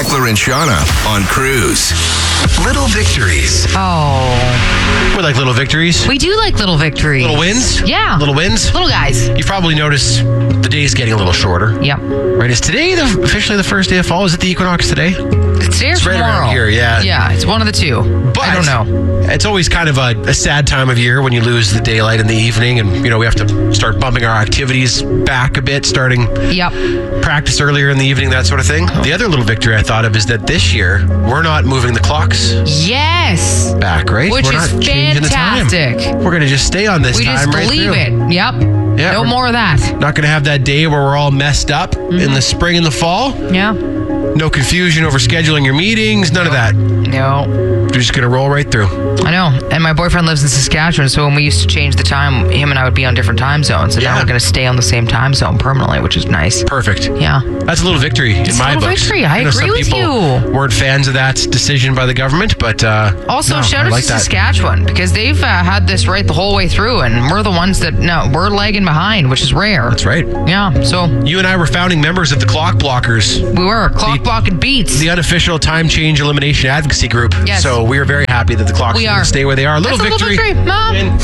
Eckler and Shauna on Cruise. Little victories. Oh, We like little victories. we do like little victories. Little wins? Yeah. Little wins? Little guys. You've probably noticed the day's getting a little shorter. Yep. Right? Is today officially the first day of fall? Is it the equinox today? It's today or It's right tomorrow. around here, yeah. Yeah, it's one of the two. But I don't know. It's always kind of a sad time of year when you lose the daylight in the evening, and we have to start bumping our activities back a bit, starting Yep. practice earlier in the evening, that sort of thing. The other little victory I thought of is that this year we're not moving the clocks Yes. back, right? Which we're is not changing the time. fantastic. We're going to just stay on this We time just right believe through. it. Yep. Yeah, No we're- more of that. Not going to have that day where we're all messed up in the spring and the fall. Yeah. No confusion over scheduling your meetings. None of that. No. We're just going to roll right through. I know. And my boyfriend lives in Saskatchewan, so when we used to change the time, him and I would be on different time zones. And now Yeah. we're going to stay on the same time zone permanently, which is nice. Perfect. Yeah. That's a little victory in It's my a little books. victory. I know agree some with people you. weren't fans of that decision by the government, but Also, no, shout I out like to that. Saskatchewan because they've had this right the whole way through, and we're the ones that we're lagging behind, which is rare. That's right. Yeah. So You and I were founding members of the Clock Blockers, we were clock blocking beats. the unofficial time change elimination advocacy group. Yes. So we are very happy that the clocks We are. stay where they are. That's a little victory. Mom.